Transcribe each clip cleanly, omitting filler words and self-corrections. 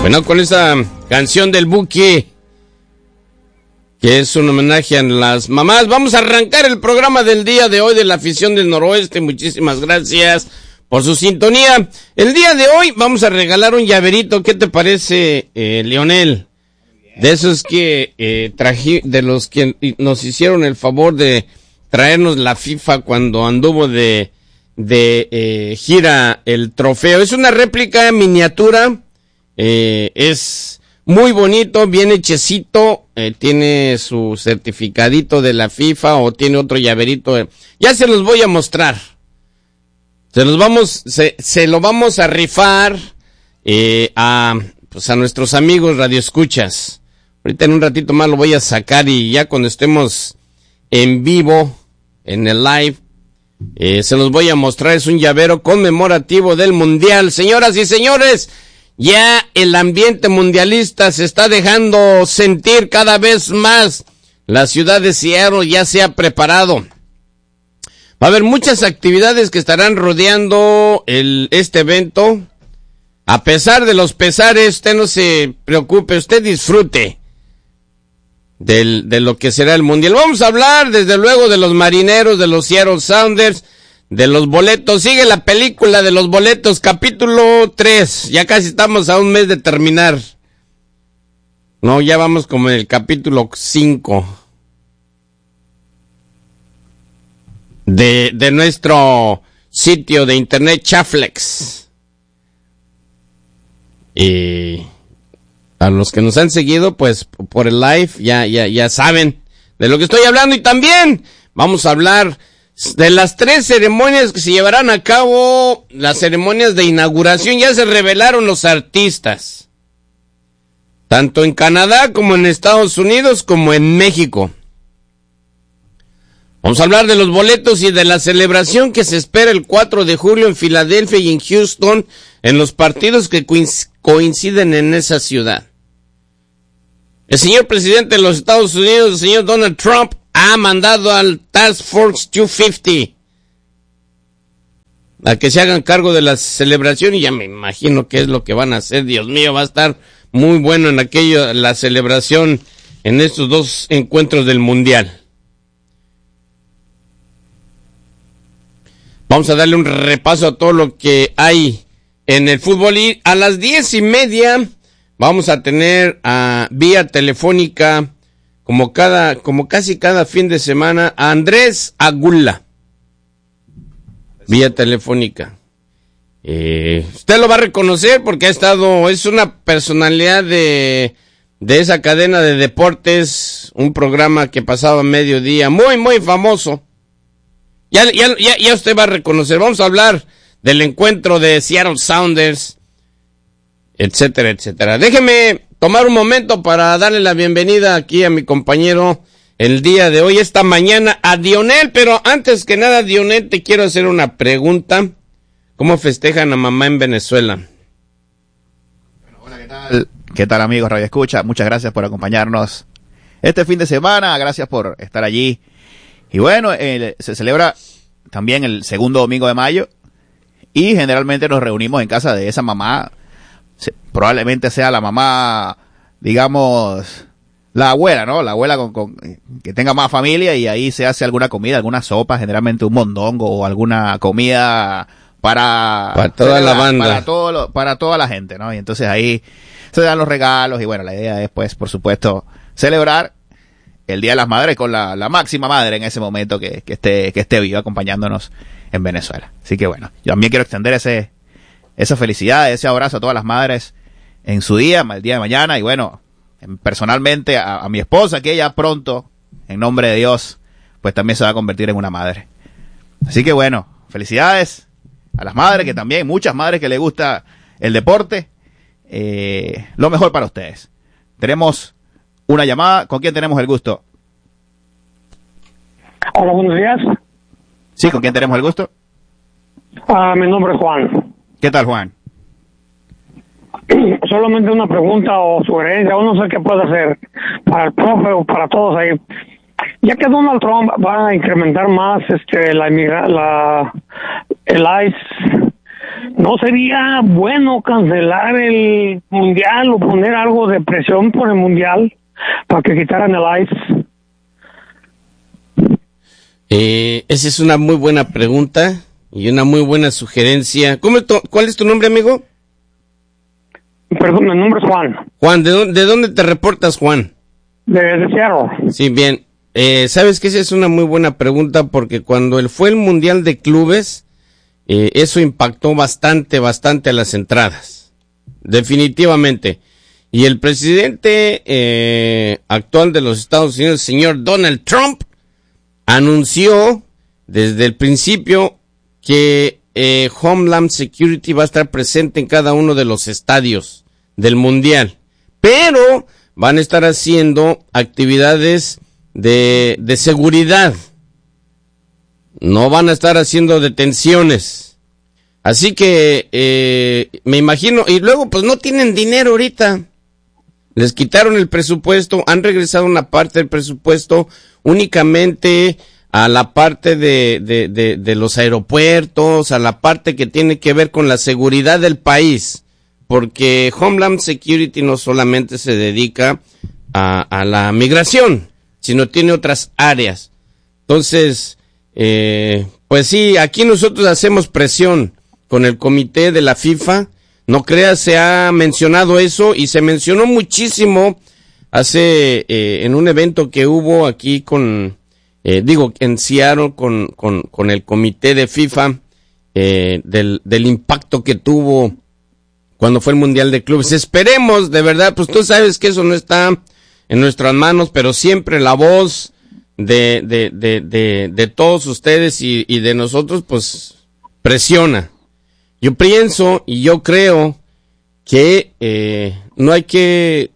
Bueno, con esa canción del Buki, que es un homenaje a las mamás, vamos a arrancar el programa del día de hoy de la afición del Noroeste. Muchísimas gracias por su sintonía. El día de hoy vamos a regalar un llaverito. ¿Qué te parece, Leonel? De esos que de los que nos hicieron el favor de traernos la FIFA cuando anduvo de gira el trofeo. Es una réplica miniatura, es muy bonito, bien hechecito, tiene su certificadito de la FIFA o tiene otro llaverito. Ya se los voy a mostrar. Se lo vamos a rifar a nuestros amigos radioescuchas. Ahorita en un ratito más lo voy a sacar y ya cuando estemos en vivo, en el live, se los voy a mostrar. Es un llavero conmemorativo del Mundial. Señoras y señores, ya el ambiente mundialista se está dejando sentir cada vez más. La ciudad de Seattle ya se ha preparado. Va a haber muchas actividades que estarán rodeando este evento. A pesar de los pesares, usted no se preocupe, usted disfrute de lo que será el Mundial. Vamos a hablar, desde luego, de los marineros, de los Seattle Sounders, de los boletos. Sigue la película de los boletos, capítulo 3. Ya casi estamos a un mes de terminar. No, ya vamos como en el capítulo 5 de nuestro sitio de internet, Chaflex. Y a los que nos han seguido, pues, por el live, ya saben de lo que estoy hablando. Y también vamos a hablar de las 3 ceremonias que se llevarán a cabo, las ceremonias de inauguración. Ya se revelaron los artistas, tanto en Canadá como en Estados Unidos como en México. Vamos a hablar de los boletos y de la celebración que se espera el 4 de julio en Filadelfia y en Houston, en los partidos que coinciden en esa ciudad. El señor presidente de los Estados Unidos, el señor Donald Trump, ha mandado al Task Force 250 a que se hagan cargo de la celebración, y ya me imagino qué es lo que van a hacer. Dios mío, va a estar muy bueno en la celebración en estos 2 encuentros del Mundial. Vamos a darle un repaso a todo lo que hay en el fútbol, y a las 10:30 vamos a tener vía telefónica, como casi cada fin de semana, a Andrés Agula. Vía telefónica. Usted lo va a reconocer porque es una personalidad de esa cadena de deportes, un programa que pasaba a mediodía, muy, muy famoso. Ya usted va a reconocer. Vamos a hablar del encuentro de Seattle Sounders, etcétera, etcétera. Déjeme tomar un momento para darle la bienvenida aquí a mi compañero el día de hoy, esta mañana, a Dionel. Pero antes que nada, Dionel, te quiero hacer una pregunta. ¿Cómo festejan a mamá en Venezuela? Bueno, hola, ¿qué tal? ¿Qué tal, amigos Radio Escucha? Muchas gracias por acompañarnos este fin de semana. Gracias por estar allí. Y bueno, se celebra también el segundo domingo de mayo y generalmente nos reunimos en casa de esa mamá. Probablemente sea la mamá, digamos, la abuela, ¿no? La abuela con que tenga más familia, y ahí se hace alguna comida, alguna sopa, generalmente un mondongo o alguna comida para toda la banda, para toda la gente, ¿no? Y entonces ahí se dan los regalos y bueno, la idea es, pues, por supuesto, celebrar el Día de las Madres con la máxima madre en ese momento que esté viva acompañándonos en Venezuela. Así que bueno, yo también quiero extender esa felicidad, ese abrazo a todas las madres en su día, el día de mañana, y bueno, personalmente a mi esposa, que ella pronto, en nombre de Dios, pues también se va a convertir en una madre. Así que bueno, felicidades a las madres, que también, muchas madres que les gusta el deporte, lo mejor para ustedes. Tenemos una llamada. ¿Con quién tenemos el gusto? Hola, buenos días. Sí, ¿con quién tenemos el gusto? Mi nombre es Juan. ¿Qué tal, Juan? Solamente una pregunta o sugerencia, o no sé qué puede hacer para el profe o para todos ahí. Ya que Donald Trump va a incrementar más el ICE, ¿no sería bueno cancelar el mundial o poner algo de presión por el mundial para que quitaran el ICE? Esa es una muy buena pregunta y una muy buena sugerencia. ¿Cuál es tu nombre, amigo? Perdón, mi nombre es Juan. Juan, ¿de dónde te reportas, Juan? De Seattle. Sí, bien. ¿Sabes que esa es una muy buena pregunta? Porque cuando fue el Mundial de Clubes, eso impactó bastante a las entradas. Definitivamente. Y el presidente actual de los Estados Unidos, el señor Donald Trump, anunció desde el principio que Homeland Security va a estar presente en cada uno de los estadios del Mundial. Pero van a estar haciendo actividades de seguridad. No van a estar haciendo detenciones. Así que me imagino, y luego pues no tienen dinero ahorita. Les quitaron el presupuesto, han regresado una parte del presupuesto únicamente a la parte de los aeropuertos, a la parte que tiene que ver con la seguridad del país, porque Homeland Security no solamente se dedica a la migración, sino tiene otras áreas. Entonces, pues sí, aquí nosotros hacemos presión con el comité de la FIFA. No creas, se ha mencionado eso y se mencionó muchísimo hace en un evento que hubo aquí en Seattle con el comité de FIFA del impacto que tuvo cuando fue el Mundial de Clubes. Esperemos, de verdad, pues tú sabes que eso no está en nuestras manos, pero siempre la voz de todos ustedes y de nosotros, pues presiona. Yo pienso y yo creo que no hay que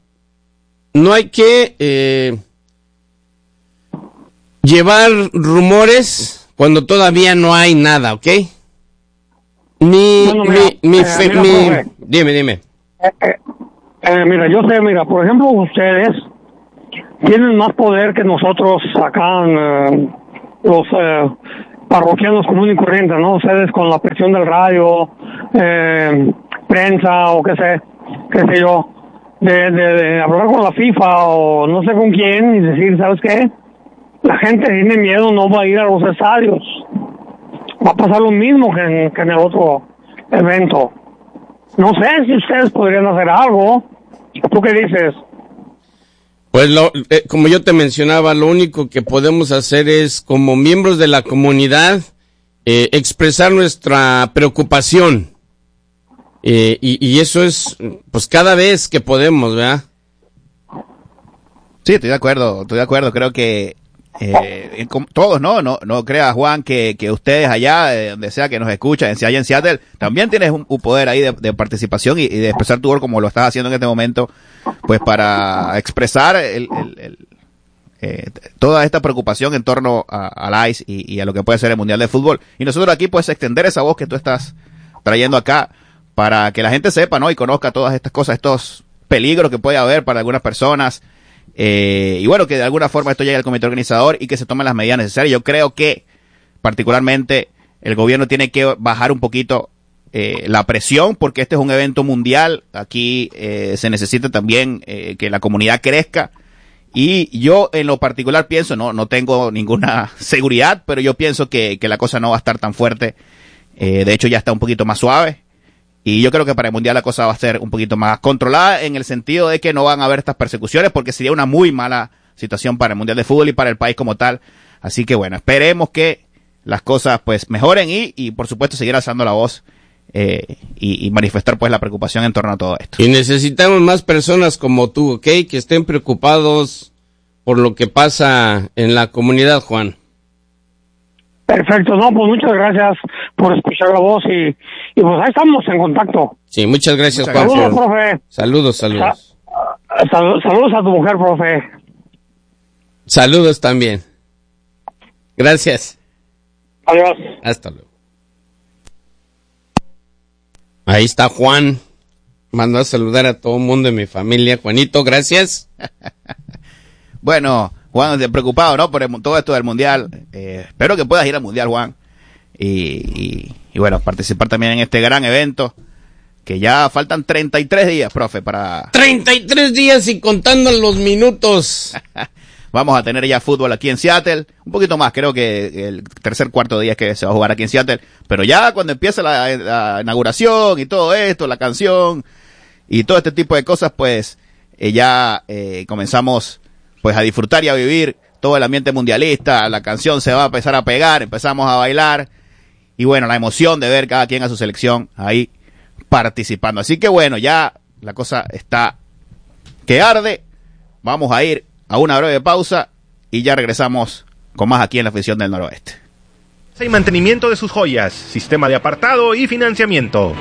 llevar rumores cuando todavía no hay nada, ¿ok? Dime. Mira, yo sé, por ejemplo, ustedes tienen más poder que nosotros acá en los parroquianos comunes y corrientes, ¿no? Ustedes con la presión del radio, prensa o qué sé yo, de hablar con la FIFA o no sé con quién y decir, ¿sabes qué? La gente tiene miedo, no va a ir a los estadios. Va a pasar lo mismo que en el otro evento. No sé si ustedes podrían hacer algo. ¿Tú qué dices? Pues como yo te mencionaba, lo único que podemos hacer es, como miembros de la comunidad, expresar nuestra preocupación. Y eso es, pues cada vez que podemos, ¿verdad? Sí, estoy de acuerdo. Creo que todos, no creas, Juan, que ustedes allá, donde sea que nos escuchan, si hay en Seattle, también tienes un poder ahí de participación y de expresar tu voz como lo estás haciendo en este momento, pues para expresar toda esta preocupación en torno al ICE y a lo que puede ser el Mundial de Fútbol. Y nosotros aquí, pues, extender esa voz que tú estás trayendo acá para que la gente sepa, ¿no? Y conozca todas estas cosas, estos peligros que puede haber para algunas personas. Y bueno, que de alguna forma esto llegue al comité organizador y que se tomen las medidas necesarias. Yo creo que particularmente el gobierno tiene que bajar un poquito la presión, porque este es un evento mundial. Aquí se necesita también que la comunidad crezca. Y yo en lo particular pienso, no tengo ninguna seguridad, pero yo pienso que la cosa no va a estar tan fuerte. De hecho ya está un poquito más suave. Y yo creo que para el Mundial la cosa va a ser un poquito más controlada, en el sentido de que no van a haber estas persecuciones, porque sería una muy mala situación para el Mundial de Fútbol y para el país como tal. Así que bueno, esperemos que las cosas pues mejoren y por supuesto seguir alzando la voz y manifestar pues la preocupación en torno a todo esto. Y necesitamos más personas como tú, ¿ok? Que estén preocupados por lo que pasa en la comunidad, Juan. Perfecto, pues muchas gracias por escuchar la voz y pues ahí estamos en contacto. Sí, muchas gracias, Juan. Saludos, profe. Saludos. Saludos a tu mujer, profe. Saludos también. Gracias. Adiós. Hasta luego. Ahí está Juan. Mandó a saludar a todo el mundo de mi familia. Juanito, gracias. Bueno, Juan, preocupado, ¿no? Por todo esto del Mundial. Espero que puedas ir al Mundial, Juan. y bueno, participar también en este gran evento, que ya faltan 33 días, profe, para... 33 días y contando los minutos. Vamos a tener ya fútbol aquí en Seattle, un poquito más, creo que el tercer, cuarto día es que se va a jugar aquí en Seattle, pero ya cuando empiece la inauguración y todo esto, la canción y todo este tipo de cosas, pues ya comenzamos pues a disfrutar y a vivir todo el ambiente mundialista, la canción se va a empezar a pegar, empezamos a bailar, y bueno, la emoción de ver cada quien a su selección ahí participando. Así que bueno, ya la cosa está que arde. Vamos a ir a una breve pausa y ya regresamos con más aquí en la afición del Noroeste. Y mantenimiento de sus joyas, sistema de apartado y financiamiento.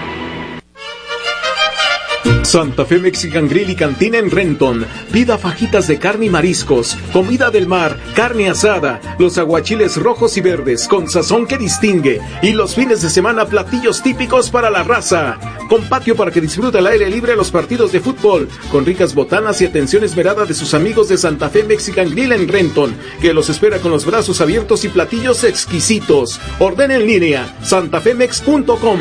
Santa Fe Mexican Grill y Cantina en Renton. Pida fajitas de carne y mariscos, comida del mar, carne asada, los aguachiles rojos y verdes con sazón que distingue, y los fines de semana platillos típicos para la raza. Con patio para que disfrute al aire libre los partidos de fútbol, con ricas botanas y atención esmerada de sus amigos de Santa Fe Mexican Grill en Renton, que los espera con los brazos abiertos y platillos exquisitos. Ordena en línea, santafemex.com.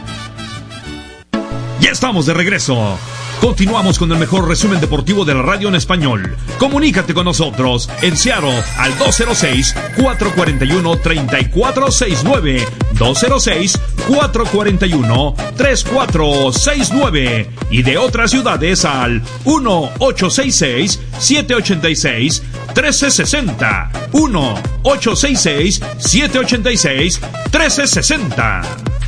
Ya estamos de regreso. Continuamos con el mejor resumen deportivo de la radio en español. Comunícate con nosotros en Seattle al 206-441-3469. 206-441-3469. Y de otras ciudades al 1-866-786-1360. 1-866-786-1360.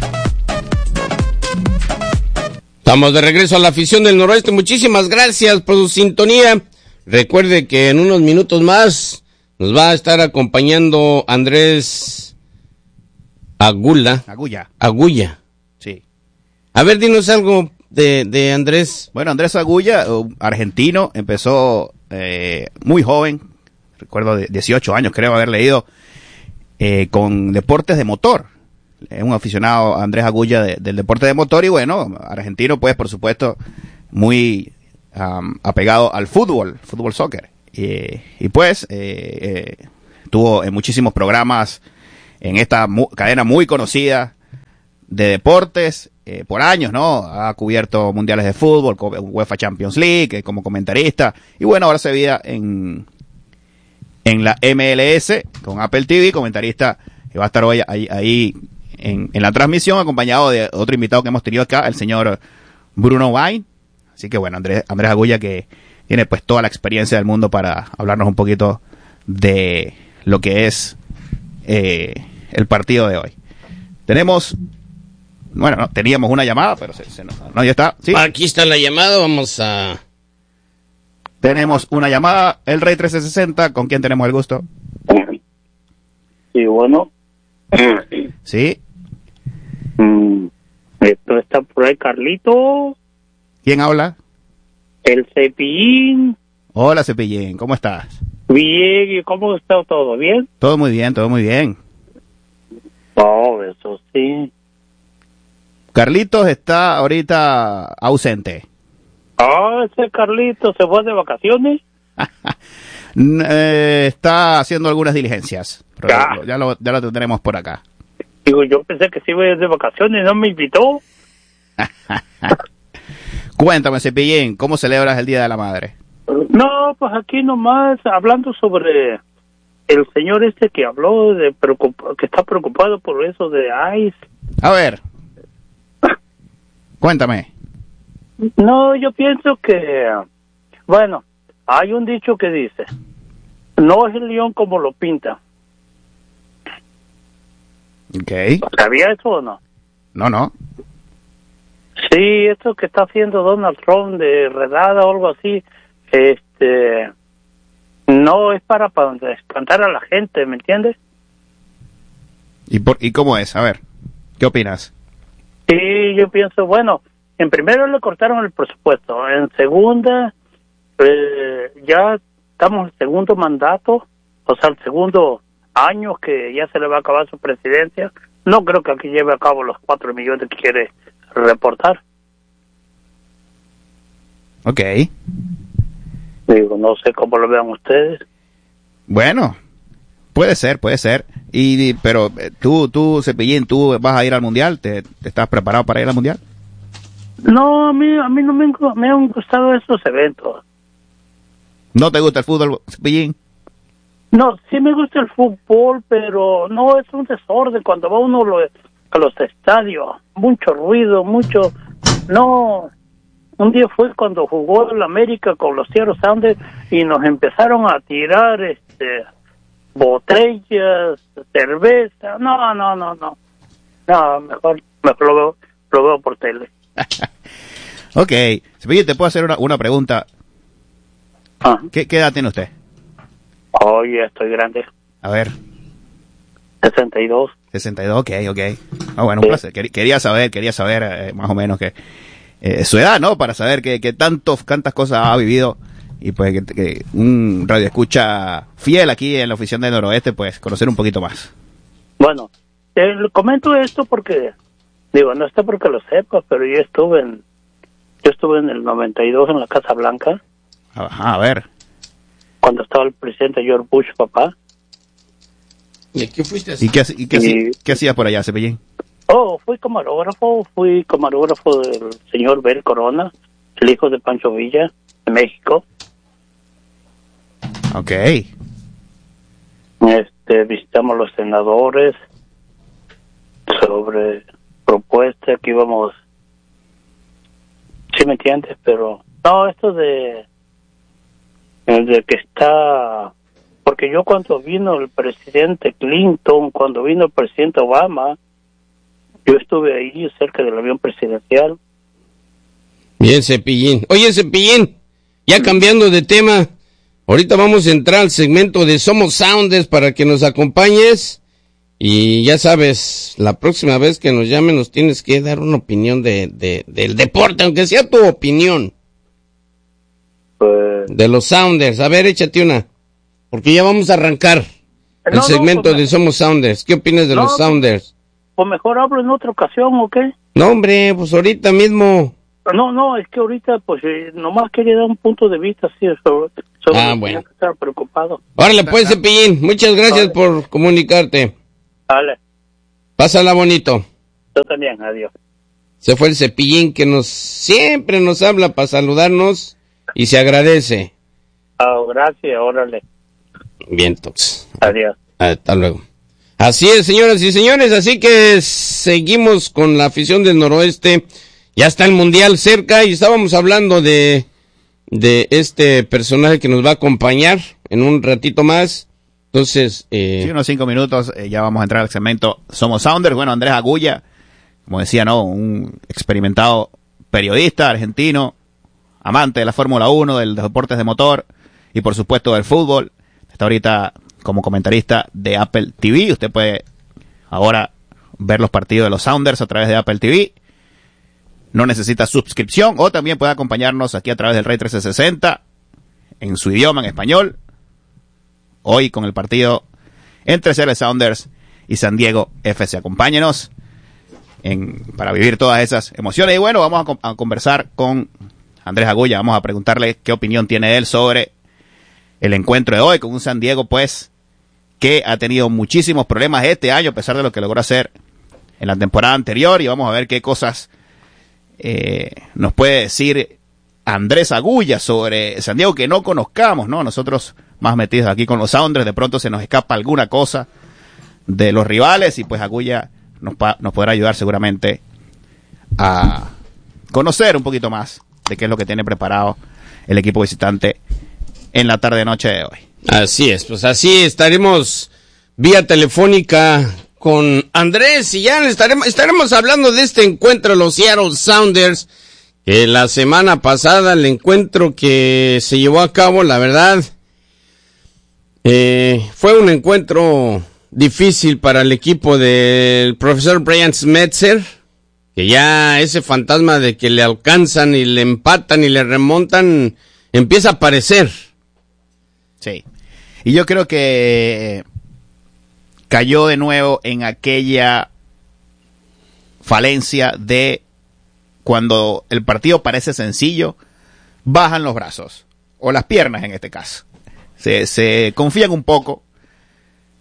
Estamos de regreso a la afición del Noroeste. Muchísimas gracias por su sintonía. Recuerde que en unos minutos más nos va a estar acompañando Andrés Agulla. Sí. A ver, dinos algo de Andrés. Bueno, Andrés Agulla, argentino, empezó muy joven, recuerdo de 18 años creo haber leído, con deportes de motor. Es un aficionado, Andrés Agulla, del deporte de motor, y bueno, argentino pues por supuesto muy apegado al fútbol soccer, y pues estuvo en muchísimos programas en esta cadena muy conocida de deportes por años, ¿no? Ha cubierto mundiales de fútbol, UEFA Champions League, como comentarista, y bueno, ahora se veía en la MLS con Apple TV, comentarista que va a estar hoy ahí en la transmisión, acompañado de otro invitado que hemos tenido acá, el señor Bruno Vain. Así que bueno, Andrés Agulla, que tiene pues toda la experiencia del mundo para hablarnos un poquito de lo que es el partido de hoy. Teníamos una llamada, pero no, ya está. ¿Sí? Aquí está la llamada, vamos a... Tenemos una llamada, el Rey 1360, ¿con quién tenemos el gusto? Sí, bueno. Sí. Esto está por ahí, Carlito. ¿Quién habla? El Cepillín. Hola, Cepillín, ¿cómo estás? Bien, ¿y cómo está todo? ¿Bien? Todo muy bien, todo muy bien. Oh, eso sí. Carlitos está ahorita ausente. Ah, ese Carlito se fue de vacaciones. Está haciendo algunas diligencias, pero ya lo tendremos por acá. Digo, yo pensé que se iba a ir de vacaciones, no me invitó. Cuéntame, Cepillín, ¿cómo celebras el Día de la Madre? No, pues aquí nomás hablando sobre el señor este que habló que está preocupado por eso de ICE. A ver, cuéntame. No, yo pienso que, bueno, hay un dicho que dice, no es el león como lo pinta. Okay. ¿Sabía eso o no? No. Sí, esto que está haciendo Donald Trump de redada o algo así, no es para espantar a la gente, ¿me entiendes? ¿Y cómo es? A ver, ¿qué opinas? Sí, yo pienso, bueno, en primero le cortaron el presupuesto, en segunda, ya estamos en el segundo mandato, o sea, el segundo año que ya se le va a acabar su presidencia. No creo que aquí lleve a cabo los 4 millones que quiere reportar. Ok. Digo, no sé cómo lo vean ustedes. Bueno, puede ser. Pero tú, Cepillín, ¿tú vas a ir al Mundial? ¿Te estás preparado para ir al Mundial? No, a mí no me han gustado esos eventos. ¿No te gusta el fútbol, Cepillín? No, sí me gusta el fútbol, pero no, es un desorden cuando va uno a los estadios. Mucho ruido, No, un día fue cuando jugó el América con los Seattle Sounders y nos empezaron a tirar botellas, cerveza. No. No, mejor lo veo por tele. Ok. Cepillín, ¿te puedo hacer una pregunta? ¿Qué edad tiene usted? Oye, estoy grande. A ver. 62. 62, ok. Bueno, un placer. Quería saber más o menos que su edad, ¿no? Para saber que tantas cosas ha vivido y pues que un radioescucha fiel aquí en la oficina del Noroeste, pues conocer un poquito más. Bueno, te comento esto porque, no está porque lo sepas, pero yo estuve en el 92 en la Casa Blanca. Ajá, a ver. Cuando estaba el presidente George Bush, papá. ¿Y qué fuiste así? ¿Qué hacías por allá, Cepillín? Fui camarógrafo del señor Bel Corona, el hijo de Pancho Villa, de México. Ok. Visitamos los senadores sobre propuestas que íbamos, ¿sí me entiendes? Pero, no, esto de que está, porque yo cuando vino el presidente Clinton, cuando vino el presidente Obama, yo estuve ahí cerca del avión presidencial. Bien, Cepillín. Oye, Cepillín, ya cambiando de tema, ahorita vamos a entrar al segmento de Somos Sounders para que nos acompañes. Y ya sabes, la próxima vez que nos llamen nos tienes que dar una opinión del deporte, aunque sea tu opinión. De los Sounders. A ver, échate una. Porque ya vamos a arrancar el segmento de Somos Sounders. ¿Qué opinas de los Sounders? Pues mejor hablo en otra ocasión, ¿o qué? No, hombre, pues ahorita mismo. No, es que ahorita, pues, nomás quería dar un punto de vista así sobre bueno. Que estar preocupado. Órale, pues, Cepillín, muchas gracias por comunicarte. Vale. Pásala bonito. Yo también, adiós. Se fue el Cepillín que siempre nos habla para saludarnos y se agradece. Gracias, órale. Bien, Tox. Adiós. Hasta luego. Así es, señoras y señores, así que seguimos con la afición del Noroeste. Ya está el Mundial cerca y estábamos hablando de este personaje que nos va a acompañar en un ratito más. Entonces, sí, unos 5 minutos, ya vamos a entrar al segmento Somos Sounders. Bueno, Andrés Agulla, como decía, ¿no? Un experimentado periodista argentino, amante de la Fórmula 1, de los deportes de motor y por supuesto del fútbol. Está ahorita como comentarista de Apple TV. Usted puede ahora ver los partidos de los Sounders a través de Apple TV. No necesita suscripción, o también puede acompañarnos aquí a través del Rey 1360 en su idioma, en español. Hoy con el partido entre Seattle Sounders y San Diego FC. Acompáñenos para vivir todas esas emociones. Y bueno, vamos a conversar con Andrés Agulla. Vamos a preguntarle qué opinión tiene él sobre el encuentro de hoy con un San Diego, pues, que ha tenido muchísimos problemas este año, a pesar de lo que logró hacer en la temporada anterior. Y vamos a ver qué cosas nos puede decir Andrés Agulla sobre San Diego que no conozcamos, ¿no? Nosotros más metidos aquí con los Sounders, de pronto se nos escapa alguna cosa de los rivales y pues Agulla nos podrá ayudar seguramente a conocer un poquito más de qué es lo que tiene preparado el equipo visitante en la tarde-noche de hoy. Así es, pues así estaremos vía telefónica con Andrés y ya estaremos hablando de este encuentro de los Seattle Sounders, que la semana pasada el encuentro que se llevó a cabo, la verdad, fue un encuentro difícil para el equipo del profesor Brian Schmetzer, que ya ese fantasma de que le alcanzan y le empatan y le remontan empieza a aparecer. Sí, y yo creo que cayó de nuevo en aquella falencia de cuando el partido parece sencillo, bajan los brazos, o las piernas en este caso. Se confían un poco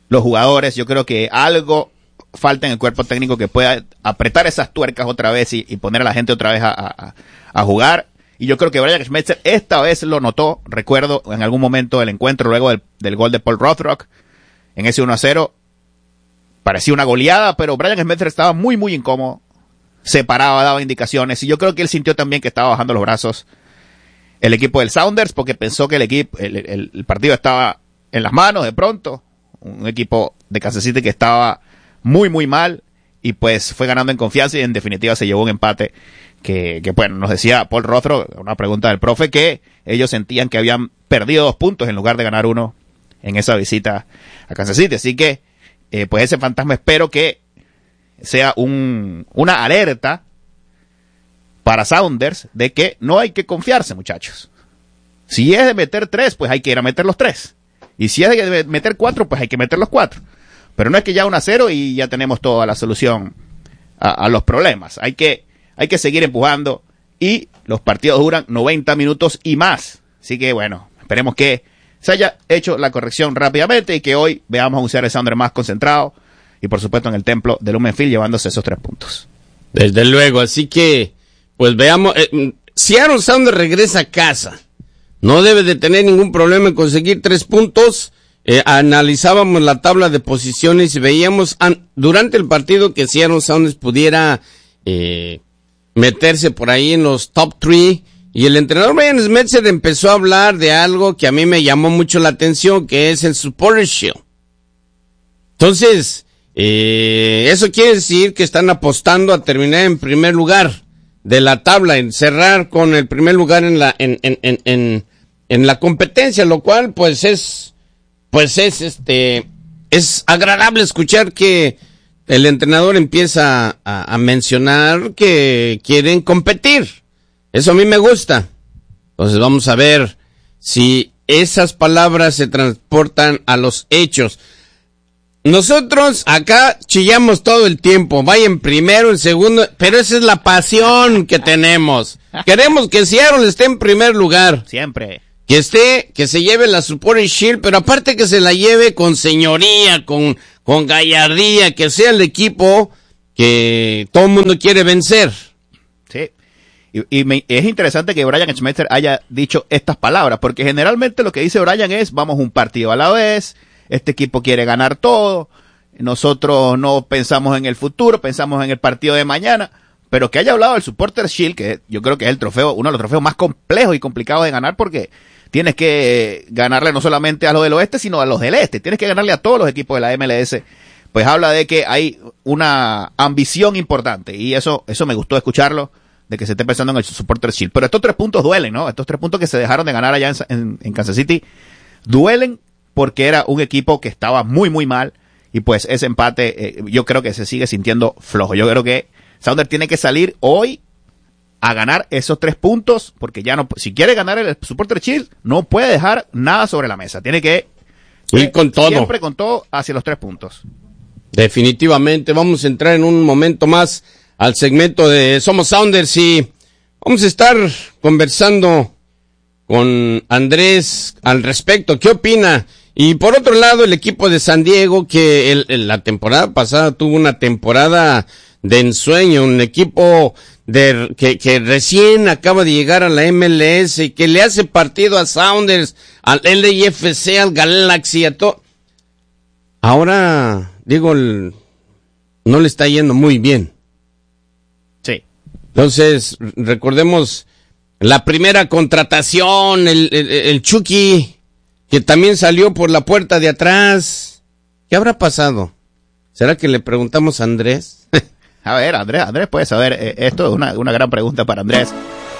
los jugadores. Yo creo que algo falta en el cuerpo técnico que pueda apretar esas tuercas otra vez y poner a la gente otra vez a jugar. Y yo creo que Brian Schmetzer esta vez lo notó. Recuerdo en algún momento del encuentro, luego del gol de Paul Rothrock, en ese 1-0, parecía una goleada, pero Brian Schmetzer estaba muy, muy incómodo. Se paraba, daba indicaciones, y yo creo que él sintió también que estaba bajando los brazos el equipo del Sounders, porque pensó que el partido estaba en las manos de pronto. Un equipo de Kansas City que estaba muy, muy mal, y pues fue ganando en confianza, y en definitiva se llevó un empate que bueno, nos decía Paul Rothrock, una pregunta del profe, que ellos sentían que habían perdido 2 puntos en lugar de ganar 1 en esa visita a Kansas City. Así que, pues ese fantasma espero que sea una alerta para Sounders de que no hay que confiarse, muchachos. Si es de meter 3, pues hay que ir a meter los 3. Y si es de meter 4, pues hay que meter los 4. Pero no es que ya 1-0 y ya tenemos toda la solución a los problemas. Hay que seguir empujando, y los partidos duran 90 minutos y más. Así que bueno, esperemos que se haya hecho la corrección rápidamente y que hoy veamos a un Seattle Sounders más concentrado y por supuesto en el templo de Lumen Field llevándose esos 3 puntos. Desde luego, así que pues veamos, Seattle Sounders regresa a casa, no debe de tener ningún problema en conseguir 3 puntos. Analizábamos la tabla de posiciones y veíamos durante el partido que Seattle Sounders pudiera meterse por ahí en los top 3, y el entrenador Brian Schmetzer empezó a hablar de algo que a mí me llamó mucho la atención, que es el Supporter Shield. Entonces, eso quiere decir que están apostando a terminar en primer lugar de la tabla, en cerrar con el primer lugar en la competencia, lo cual es agradable escuchar que el entrenador empieza a mencionar que quieren competir. Eso a mí me gusta. Entonces vamos a ver si esas palabras se transportan a los hechos. Nosotros acá chillamos todo el tiempo, vaya en primero, en segundo, pero esa es la pasión que tenemos. Queremos que Seattle esté en primer lugar. Siempre. Que se lleve la Supporter Shield, pero aparte que se la lleve con señoría, con gallardía, que sea el equipo que todo el mundo quiere vencer. Sí. Y es interesante que Brian Schmetzer haya dicho estas palabras, porque generalmente lo que dice Brian es, vamos un partido a la vez, este equipo quiere ganar todo, nosotros no pensamos en el futuro, pensamos en el partido de mañana, pero que haya hablado del Supporter Shield, que yo creo que es uno de los trofeos más complejos y complicados de ganar, porque tienes que ganarle no solamente a los del oeste, sino a los del este, tienes que ganarle a todos los equipos de la MLS, pues habla de que hay una ambición importante, y eso me gustó escucharlo, de que se esté pensando en el Supporter Shield. Pero estos 3 puntos duelen, ¿no? Estos 3 puntos que se dejaron de ganar allá en Kansas City duelen, porque era un equipo que estaba muy, muy mal, y pues ese empate yo creo que se sigue sintiendo flojo. Yo creo que Sounders tiene que salir hoy a ganar esos 3 puntos, porque ya no, si quiere ganar el Supporter Shield, no puede dejar nada sobre la mesa. Tiene que ir con todo. Siempre con todo hacia los 3 puntos. Definitivamente. Vamos a entrar en un momento más al segmento de Somos Sounders y vamos a estar conversando con Andrés al respecto. ¿Qué opina? Y por otro lado, el equipo de San Diego, que la temporada pasada tuvo una temporada de ensueño, un equipo que recién acaba de llegar a la MLS y que le hace partido a Sounders, al LAFC, al Galaxy, a todo. Ahora, digo, no le está yendo muy bien. Sí. Entonces, recordemos la primera contratación, el Chucky, que también salió por la puerta de atrás. ¿Qué habrá pasado? ¿Será que le preguntamos a Andrés? A ver, Andrés puede saber. Esto es una gran pregunta para Andrés.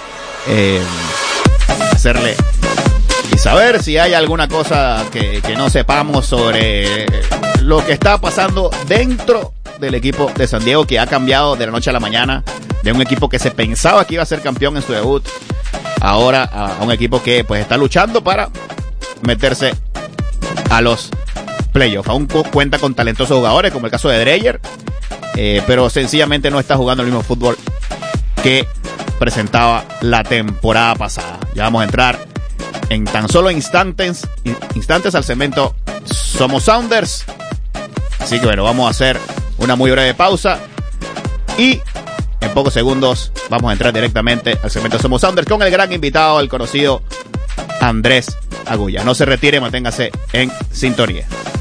Hacerle y saber si hay alguna cosa que no sepamos sobre lo que está pasando dentro del equipo de San Diego, que ha cambiado de la noche a la mañana, de un equipo que se pensaba que iba a ser campeón en su debut, ahora a un equipo que pues está luchando para meterse a los playoffs. Aún cuenta con talentosos jugadores, como el caso de Dreyer, pero sencillamente no está jugando el mismo fútbol que presentaba la temporada pasada. Ya vamos a entrar en tan solo instantes al segmento Somos Sounders, Así que bueno, vamos a hacer una muy breve pausa y en pocos segundos vamos a entrar directamente al segmento Somos Sounders con el gran invitado, el conocido Andrés Agulla. No se retire, manténgase en sintonía.